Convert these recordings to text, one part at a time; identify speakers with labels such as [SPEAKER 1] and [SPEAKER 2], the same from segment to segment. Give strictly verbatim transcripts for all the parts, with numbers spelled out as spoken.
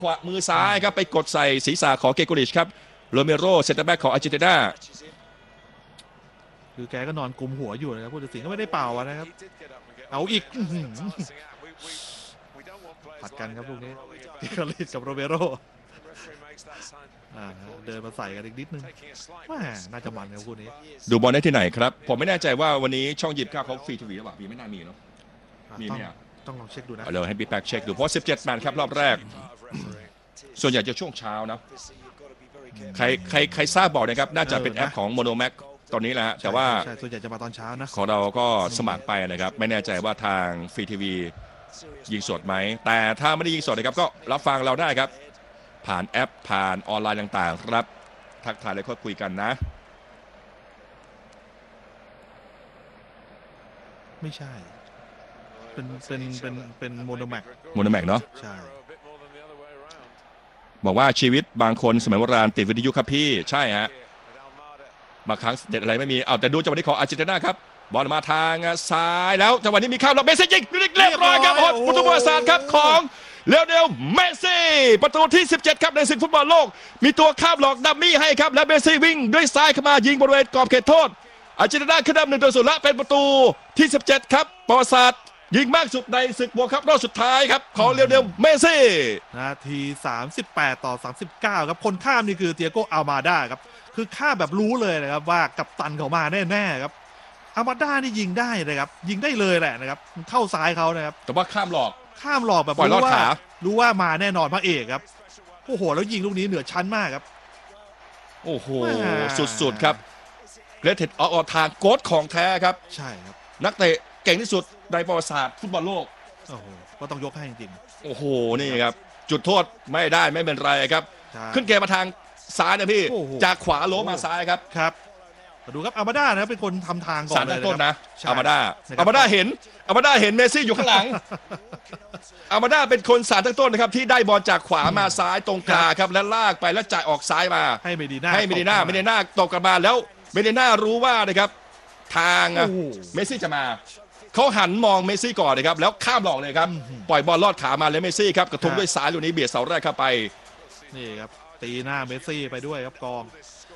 [SPEAKER 1] ขวามือซ้ายครับไปกดใส่ศีรษะของเกโกริชครับโรเมโรเซนเตอร์แบ็กของอาร์เจนตินา
[SPEAKER 2] คือแกก็นอนกุมหัวอยู่นะครับผู้ตัดสินก็ไม่ได้เป่านะครับเอาอีกผัดกันครับลูกนี้เกโกริชกับโรเมโรเดินมาใส่กันอีกนิดนึงว่าน่าจะมันครับคู่นี้
[SPEAKER 1] ดูบอลได้ที่ไหนครับผมไม่แน่ใจว่าวันนี้ช่องยิบข้าวเขาฟรีทีวีหรือเปล่าพี่ไม่น่ามีเนาะมีไหมอ่ะ
[SPEAKER 2] ต้องลองเช็คดูนะ
[SPEAKER 1] เลยให้พี่แป๊กเช็คดูเพราะสิบเจ็ดแมตช์ครับรอบแรกส่วนใหญ่จะช่วงเช้านะใครใครใครทราบบอกนะครับน่าจะเป็นแอปของโมโนแม็กตอนนี้แหละฮะแต่ว่า
[SPEAKER 2] ส่วนใหญ่จะมาตอนเช้านะ
[SPEAKER 1] ของเราก็สมัครไปนะครับไม่แน่ใจว่าทางฟรีทีวียิงสดไหมแต่ถ้าไม่ได้ยิงสดนะครับก็รับฟังเราได้ครับผ่านแอปผ่านออนไลน์ต่างๆครับทักทายแล้วก็คุยกันนะ
[SPEAKER 2] ไม่ใช่เป็นเป็นเป็นเป็นโมโนแม็ก
[SPEAKER 1] โมโนแม็กเนาะ
[SPEAKER 2] ใช่
[SPEAKER 1] บอกว่าชีวิตบางคนสมัยโบราณติดวิทยุครับพี่ใช่ฮะบางครั้งเด็ดอะไรไม่มีเอาแต่ดูจังหวะนี้ของอาร์เจนตินาครับบอลมาทางซ้ายแล้วจังหวะนี้มีข้าวเราเมสซี่ยิงเรียบร้อยครับประตูประวัติศาสตร์ครับของเลโอเนลเมสซี่ประตูที่สิบเจ็ดครับในศึกฟุตบอลโลกมีตัวข้ามหลอกดัมมี่ให้ครับแล้วเมสซี่วิ่งด้วยซ้ายเข้ามายิงบริเวณกรอบเขตโทษอาร์เจนตินาขึ้นนำหนึ่งต่อศูนย์และเป็นประตูที่สิบเจ็ดครับประวัติศาสตร์ยิงมากสุดในศึกบัวครับรอบสุดท้ายครับของเลโอเนลเมสซี่
[SPEAKER 2] นาทีสามสิบแปดต่อสามสิบเก้าครับคนข้ามนี่คือเตียโกอัลมาดาครับคือข้ามแบบรู้เลยนะครับว่ากัปตันเขามาแน่ๆครับอัลมาดานี่ยิงได้นะครับยิงได้เลยแหละนะครับเข้าซ้ายเขานะครับ
[SPEAKER 1] แต่ว่าข้ามหลอก
[SPEAKER 2] ข้ามหลอกแบบ
[SPEAKER 1] ปล่อยลอดขา
[SPEAKER 2] รู้ว่ามาแน่นอนพระเอกครับโอ้โหแล้วยิงลูกนี้เหนือชั้นมากครับ
[SPEAKER 1] โอ้โหสุดๆครับเกรทเทดออกทางโค้ชของแท้ครับ
[SPEAKER 2] ใช่ครับ
[SPEAKER 1] นักเตะเก่งที่สุดในประวัติศาสตร์ฟุตบอลโลก
[SPEAKER 2] โอ้โหก็ต้องยกให้จริง
[SPEAKER 1] ๆโอ้โหนี่ครับจุดโทษไม่ได้ไม่เป็นไรครับขึ้นเกมมาทางซ้ายนะพี่จากขวาโล้มาซ้ายครับ
[SPEAKER 2] ครับดูครับอามาด้านะเป็นคนทำทางก่อน
[SPEAKER 1] สารตั้งต้นนะอามาด้าอามาด้าเห็นอามาด้าเห็นเมสซี่อยู่ข้างหลังอามาด้าเป็นคนสารตั้งต้นนะครับที่ได้บอลจากขวามาซ้ายตรงกลางครับแล้วลากไปแล้วจ่ายออกซ้ายมา
[SPEAKER 2] ให้เมดิน่า
[SPEAKER 1] ให้เมดิน่าเมดิน่าตกกลับมาแล้วเมดิน่ารู้ว่านะครับทางเมสซี่จะมาเขาหันมองเมสซี่ก่อนนะครับแล้วข้ามหลอกเลยครับปล่อยบอลลอดขามาเลยเมสซี่ครับกระทุ้งด้วยซ้ายลูกนี้เบียดเสาแรกเข้าไป
[SPEAKER 2] นี่ครับตีหน้าเมสซี่ไปด้วยครับกอง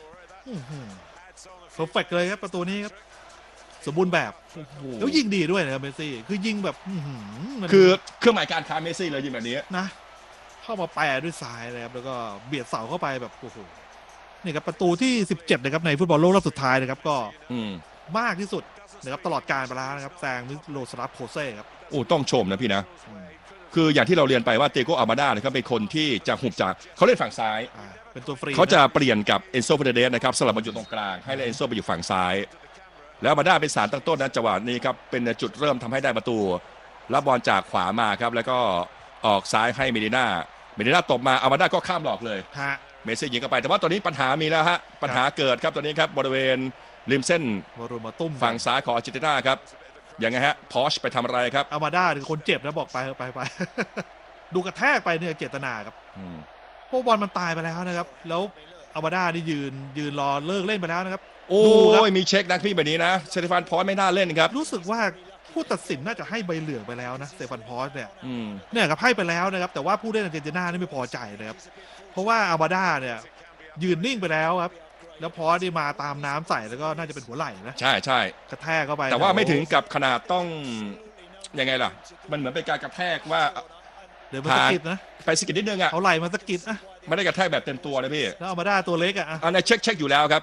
[SPEAKER 2] เพอร์เฟกต์เลยครับประตูนี้ครับสมบูรณ์แบบแล้วยิงดีด้วยนะครับเมสซี่คือยิงแบบ
[SPEAKER 1] คือเครื่องหมายการค้าเมสซี่เลยยิงแบบนี้
[SPEAKER 2] นะเข้ามาแปรด้วยซ้ายเลยครับแล้วก็เบียดเสาเข้าไปแบบโอ้โหนี่ครับประตูที่สิบเจ็ดนะครับในฟุตบอลโลกรอบสุดท้ายนะครับก็มากที่สุดนะครับตลอดการไปแล้วนะครับแซงมิโลสลาฟโคเซ่ครับ
[SPEAKER 1] โอ้ต้องชมนะพี่นะคืออย่างที่เราเรียนไปว่าเตโกอามาด้านะครับเป็นคนที่จะหุบจากเขาเล่นฝั่งซ้าย
[SPEAKER 2] เป็นตัวฟรี
[SPEAKER 1] เขาจะเปลี่ยนกับเอนโซเฟเดเดสนะครับสลับมาอยู่ตรงกลางให้เอนโซไปอยู่ฝั่งซ้ายแล้วอามาด้าเป็นสารตั้งต้นนะจังหวะนี้ครับเป็นจุดเริ่มทำให้ได้ประตูรับบอลจากขวามาครับแล้วก็ออกซ้ายให้เมดิน่าเมดิน่าตบมาอามาด้าก็ข้ามหลอกเลยเมสซี่ยิงเข้าไปแต่ว่าตอนนี้ปัญหามีแล้วฮะปัญหาเกิดครับตอนนี้ครับบริเวณริมเส้นฝั่งซ้ายของอาร์เจนตินาครับยังไงฮะพอชไปทำอะไรครับ
[SPEAKER 2] อามาด้าคือคนเจ็บนะบอกไปไปไปดูกระแทกไปเนี่ยเจตนาครับพวกบอลมันตายไปแล้วนะครับแล้วอามาด้านี่ยืนยืนรอเลิกเล่นไปแล้วนะครับ
[SPEAKER 1] โอ้ยมีเช็คนะพี่แบบนี้นะเซฟานพอชไม่น่าเล่นครับ
[SPEAKER 2] รู้สึกว่าผู้ตัดสินน่าจะให้ใบเหลืองไปแล้วนะเซฟานพอชเนี่ยเนี่ยครับให้ไปแล้วนะครับแต่ว่าผู้เล่นอาร์เจนตินานี่ไม่พอใจนะครับเพราะว่าอามาด้าเนี่ยยืนนิ่งไปแล้วครับแล้วพอที่มาตามน้ำใส่แล้วก็น่าจะเป็นหัวไหล่นะ
[SPEAKER 1] ใช่ใช่
[SPEAKER 2] กระแทกเข้าไป
[SPEAKER 1] แต่ว่าไม่ถึงกับขนาดต้องยังไงล่ะมันเหมือนเป็นการกระแทกว่า
[SPEAKER 2] เดี๋ยวมันสะกิดนะ
[SPEAKER 1] ไปสะกิดนิดนึงอ่ะ
[SPEAKER 2] เอาไหล่มาสะกิดนะ
[SPEAKER 1] ไม่ได้กระแทกแบบเต็มตัวนะพี่
[SPEAKER 2] แล้วเอามาได้ตัวเล็กอ่ะ
[SPEAKER 1] อันนี้เช็คเช็คอยู่แล้วครับ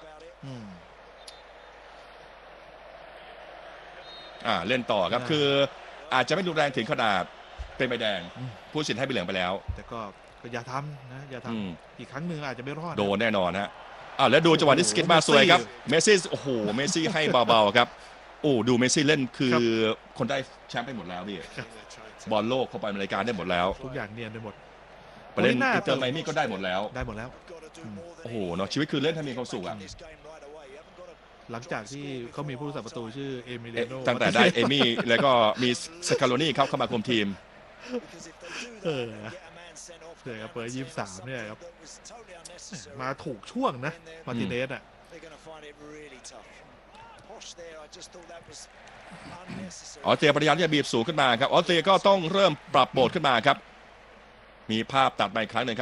[SPEAKER 1] อ่าเล่นต่อครับคืออาจจะไม่รุนแรงถึงขนาดเป็นใบแดงผู้สินให้ใบเหลืองไปแล้ว
[SPEAKER 2] แต่ก็อย่าทำนะอย่าทำอีกครั้งหนึ่งอาจจะไม่รอด
[SPEAKER 1] โดนแน่นอนฮะอ้าวแล้วดูจังหวะนี้สกิดมาสวยครับเมสซี่โอ้โหเมสซี่ให้เบาๆครับโอ้ดูเมสซี่เล่นคือคนได้แชมป์ไปหมดแล้วพี่บอลโลกเข้าไปในรายการได้หมดแล้ว
[SPEAKER 2] ทุกอย่างเนียนไปหมด
[SPEAKER 1] ไปเล่นอินเตอร์ไมมี่ก็ได้หมดแล้ว
[SPEAKER 2] ได้หมดแล้ว
[SPEAKER 1] โอ้โหเนาะชีวิตคือเล่นให้มีความสุขอ่ะ
[SPEAKER 2] หลังจากที่เขามีผู้รักษาประตูชื่อเอมิเลโน
[SPEAKER 1] ตั้งแต่ได้เอมี่แล้วก็มีสคาโลนี่เข้าเข้ามาคุมทีม
[SPEAKER 2] เออเนี่ยครับเปิดยี่สิบสามเนี่ยครับมาถูกช่วงนะมาร์ติเนสอ่ะ
[SPEAKER 1] ออสเตรียพยายามที่จะบีบสูงขึ้นมาครับออสเตรียก็ต้องเริ่มปรับโหมดขึ้นมาครับมีภาพตัดมาอีกครั้งหนึ่งครับ